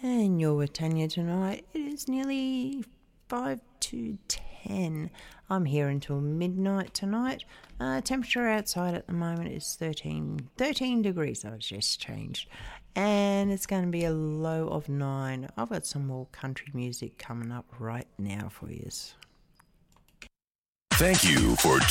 And you're with Tanya tonight. It is nearly 5 to 10. I'm here until midnight tonight. Temperature outside at the moment is 13 degrees. So it's just changed. And it's going to be a low of 9. I've got some more country music coming up right now for you. Thank you for